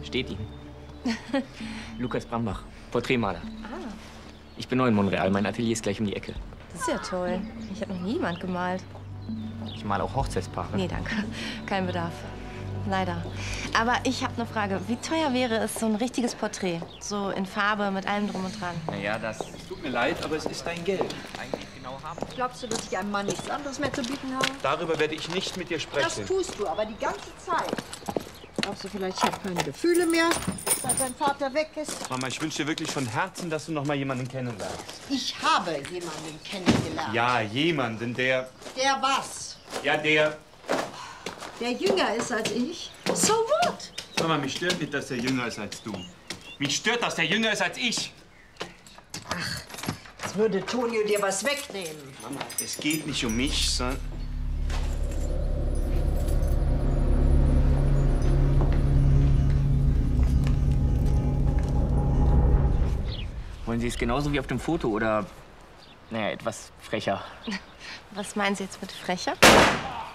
Steht Ihnen. Lukas Brambach, Porträtmaler. Ah, Ich bin neu in Monreal. Mein Atelier ist gleich um die Ecke. das ist ja toll. Ich habe noch nie jemand gemalt. Ich male auch Hochzeitspaare. Nee, danke. Kein Bedarf. Leider. Aber ich habe eine Frage. Wie teuer wäre es, so ein richtiges Porträt? So in Farbe, mit allem drum und dran. Naja, das Tut mir leid, aber es ist dein Geld. eigentlich genau haben. Glaubst du, dass ich einem Mann nichts anderes mehr zu bieten habe? Darüber werde ich nicht mit dir Das sprechen. tust du, aber die ganze Zeit. Glaubst du vielleicht, ich habe keine Gefühle mehr, seit dein Vater weg ist? Mama, ich wünsche dir wirklich von Herzen, dass du noch mal jemanden kennenlernst. Ich habe jemanden kennengelernt. Ja, jemanden, der... Der was? Ja, der... Der jünger ist als ich? So what? Mama, mich stört nicht, dass er jünger ist als du. Mich stört, dass der jünger ist als ich. Jetzt würde Tonio dir was wegnehmen. Mama, es geht nicht um mich, sondern... Wollen Sie es genauso wie auf dem Foto oder, naja, etwas frecher? Was meinen Sie jetzt mit frecher?